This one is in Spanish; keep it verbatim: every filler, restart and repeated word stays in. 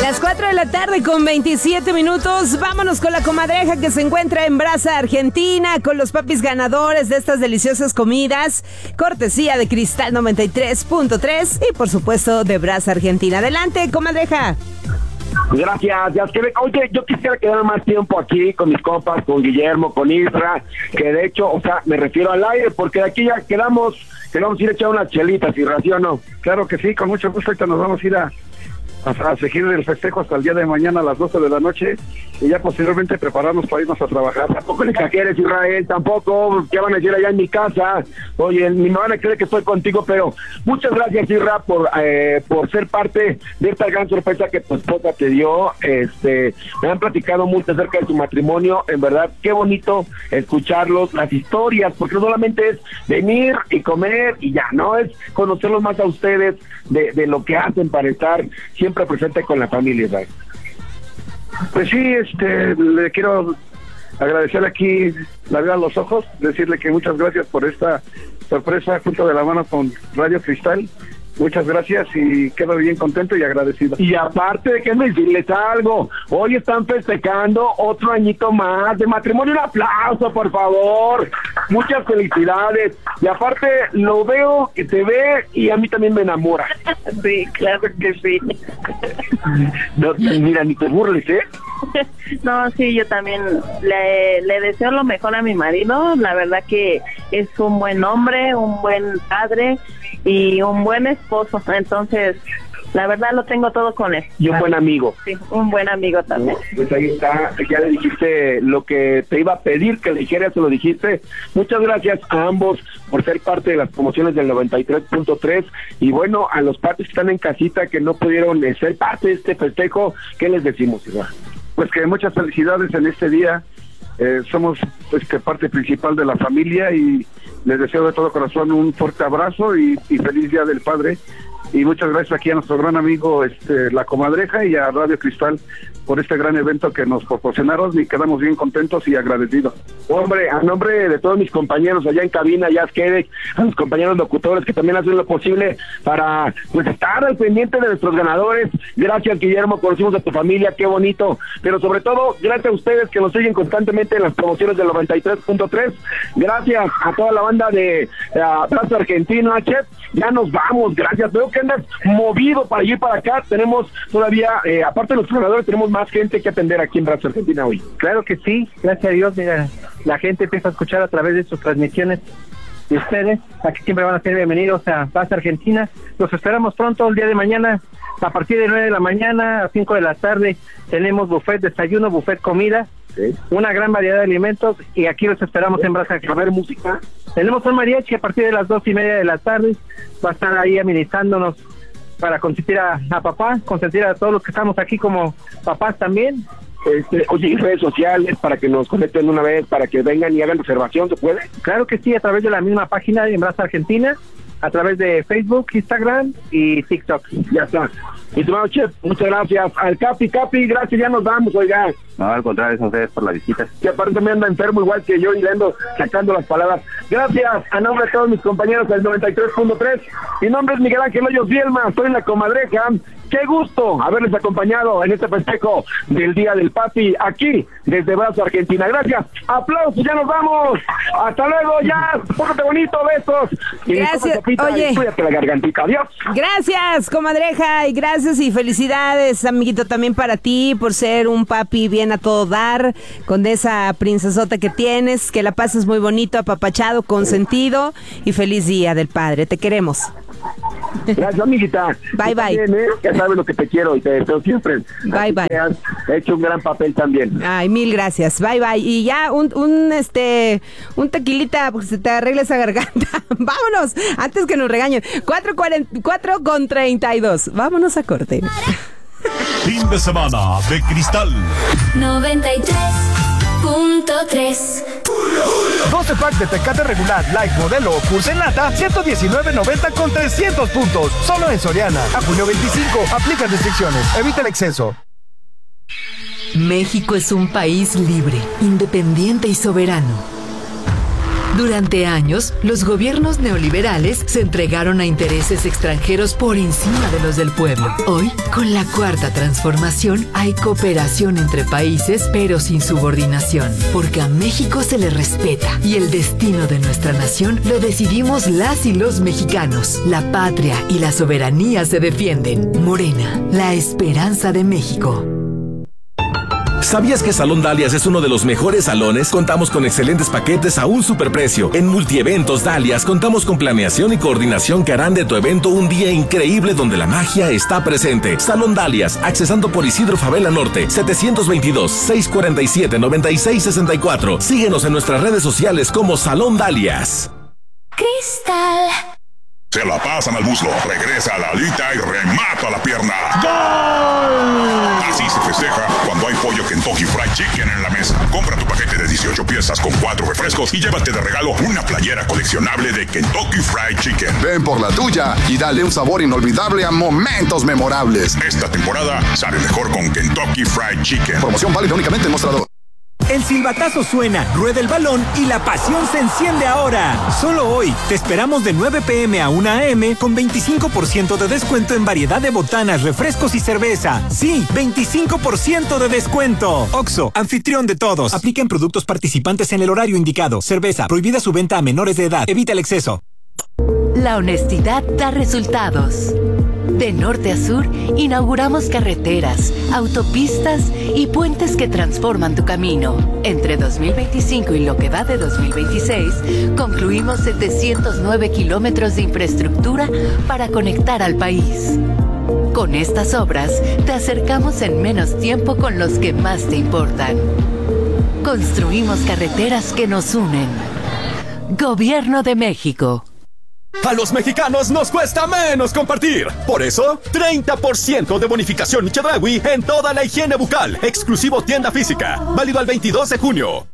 Las cuatro de la tarde con veintisiete minutos. Vámonos con la comadreja que se encuentra en Brasa, Argentina, con los papis ganadores de estas deliciosas comidas. Cortesía de Cristal noventa y tres punto tres y por supuesto de Brasa, Argentina. Adelante, comadreja. Gracias, ya es que, oye, yo quisiera quedar más tiempo aquí con mis compas, con Guillermo, con Isra, que de hecho, o sea, me refiero al aire, porque de aquí ya quedamos, que vamos a ir a echar unas chelitas, Isra, ¿sí o no? Claro que sí, con mucho gusto, ahorita nos vamos a ir a, a, a seguir el festejo hasta el día de mañana a las doce de la noche, y ya posteriormente prepararnos para irnos a trabajar. Tampoco le exageres, Israel, tampoco, ¿qué van a decir allá en mi casa? Oye, mi mamá van a creer que estoy contigo, pero muchas gracias, Isra, por eh, por ser parte de esta gran sorpresa que tu esposa te dio. Este, me han platicado mucho acerca de su matrimonio, en verdad, qué bonito escucharlos, las historias, porque no solamente es venir y comer y ya, no, es conocerlos más a ustedes de, de lo que hacen para estar siempre presente con la familia, Israel. Pues sí, este, le quiero agradecer aquí la vida a los ojos, decirle que muchas gracias por esta sorpresa junto de la mano con Radio Cristal. Muchas gracias y quedo bien contento y agradecido. Y aparte de que decirles algo, hoy están festejando otro añito más de matrimonio. Un aplauso, por favor. Muchas felicidades. Y aparte lo veo, que te ve y a mí también me enamora. Sí, claro que sí. No, mira, ni te burles, ¿eh? No, sí, yo también le, le deseo lo mejor a mi marido. La verdad que es un buen hombre, un buen padre y un buen esposo. Entonces, la verdad lo tengo todo con él. Y un buen amigo. Sí, un buen amigo también. Pues ahí está, ya le dijiste lo que te iba a pedir que le dijeras, se lo dijiste. Muchas gracias a ambos por ser parte de las promociones del noventa y tres punto tres. Y bueno, a los padres que están en casita que no pudieron eh, ser parte de este festejo, ¿qué les decimos, Iván? Pues que muchas felicidades en este día. Eh, somos pues que parte principal de la familia y les deseo de todo corazón un fuerte abrazo y, y feliz Día del Padre. Y muchas gracias aquí a nuestro gran amigo este La Comadreja y a Radio Cristal por este gran evento que nos proporcionaron y quedamos bien contentos y agradecidos. Hombre, a nombre de todos mis compañeros allá en cabina, ya Kedek, a los compañeros locutores que también hacen lo posible para pues estar al pendiente de nuestros ganadores. Gracias, Guillermo, conocimos a tu familia, qué bonito, pero sobre todo gracias a ustedes que nos siguen constantemente en las promociones del noventa y tres punto tres. Gracias a toda la banda de uh, Plaza Argentina, Chef. Ya nos vamos, gracias. Veo que andas movido para allí y para acá. Tenemos todavía, eh, aparte de los ganadores, tenemos más gente que atender aquí en Plaza Argentina hoy. Claro que sí, gracias a Dios, mira, la gente empieza a escuchar a través de sus transmisiones de ustedes. Aquí siempre van a ser bienvenidos a Plaza Argentina. Los esperamos pronto el día de mañana, a partir de nueve de la mañana a cinco de la tarde. Tenemos buffet desayuno, buffet comida, sí, una gran variedad de alimentos y aquí los esperamos sí, en Plaza Argentina. A ver, música. Tenemos un mariachi a partir de las dos y media de la tarde. Va a estar ahí administrándonos para consentir a, a papá, consentir a todos los que estamos aquí como papás también. Este, oye, y redes sociales para que nos conecten una vez, para que vengan y hagan reservación, ¿se puede? Claro que sí, a través de la misma página de Brasa Argentina, a través de Facebook, Instagram y TikTok. Ya está. Mi estimado Chef, muchas gracias. Al Capi, Capi, gracias, ya nos vamos, oiga. No, al contrario, son ustedes por la visita. Que aparte me anda enfermo igual que yo y le ando sacando las palabras. Gracias a nombre de todos mis compañeros del noventa y tres punto tres. Mi nombre es Miguel Ángel Hoyos Bielma, estoy en La Comadreja. Qué gusto haberles acompañado en este festejo del Día del Papi aquí desde Brasa, Argentina. Gracias, aplausos, ya nos vamos. Hasta luego, ya, póngate bonito, besos. Y gracias, sopita, oye. Y cuídate la gargantita, adiós. Gracias, comadreja, y gracias y felicidades, amiguito, también para ti por ser un papi bien a todo dar, con esa princesota que tienes, que la pases muy bonito, apapachado, consentido y feliz Día del Padre. Te queremos. Gracias, amiguita. Bye, bye. También, ¿eh? Ya sabes lo que te quiero y te deseo siempre. Bye, Así bye. que has hecho un gran papel también. Ay, mil gracias. Bye, bye. Y ya un, un este, un tequilita, porque se te arregle esa garganta. Vámonos, antes que nos regañen. cuatro con treinta y dos. Vámonos a corte. Fin de semana de Cristal noventa y tres punto tres. doce pack de Tecate regular, light, modelo o Pulse Nata, ciento diecinueve noventa con trescientos puntos. Solo en Soriana. A junio veinticinco. Aplica restricciones. Evita el exceso. México es un país libre, independiente y soberano. Durante años, los gobiernos neoliberales se entregaron a intereses extranjeros por encima de los del pueblo. Hoy, con la cuarta transformación, hay cooperación entre países, pero sin subordinación, porque a México se le respeta y el destino de nuestra nación lo decidimos las y los mexicanos. La patria y la soberanía se defienden. Morena, la esperanza de México. ¿Sabías que Salón Dalias es uno de los mejores salones? Contamos con excelentes paquetes a un superprecio. En Multieventos Dalias contamos con planeación y coordinación que harán de tu evento un día increíble donde la magia está presente. Salón Dalias, accesando por Isidro Favela Norte, setecientos veintidós, seiscientos cuarenta y siete, noventa y seis sesenta y cuatro. Síguenos en nuestras redes sociales como Salón Dalias. Cristal. Se la pasan al muslo, regresa a la alita y remata la pierna. ¡Gol! Así se festeja cuando hay pollo Kentucky Fried Chicken en la mesa. Compra tu paquete de dieciocho piezas con cuatro refrescos y llévate de regalo una playera coleccionable de Kentucky Fried Chicken. Ven por la tuya y dale un sabor inolvidable a momentos memorables. Esta temporada sabe mejor con Kentucky Fried Chicken. Promoción válida únicamente en mostrador. El silbatazo suena, rueda el balón y la pasión se enciende ahora. Solo hoy te esperamos de nueve pe eme a una a eme con veinticinco por ciento de descuento en variedad de botanas, refrescos y cerveza. Sí, veinticinco por ciento de descuento. Oxxo, anfitrión de todos. Aplica en productos participantes en el horario indicado. Cerveza, prohibida su venta a menores de edad. Evita el exceso. La honestidad da resultados. De norte a sur, inauguramos carreteras, autopistas y puentes que transforman tu camino. Entre dos mil veinticinco y lo que va de dos mil veintiséis, concluimos setecientos nueve kilómetros de infraestructura para conectar al país. Con estas obras, te acercamos en menos tiempo con los que más te importan. Construimos carreteras que nos unen. Gobierno de México. A los mexicanos nos cuesta menos compartir. Por eso, treinta por ciento de bonificación Chedraui en toda la higiene bucal. Exclusivo tienda física. Válido al veintidós de junio.